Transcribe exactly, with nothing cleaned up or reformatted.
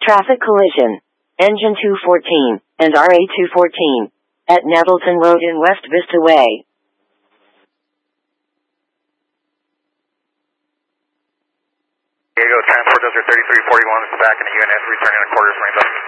Traffic collision. Engine two fourteen and R A two fourteen at Nettleton Road in West Vista Way. Diego, transport dozer thirty-three forty-one is back in the U N S, returning a quarters range up.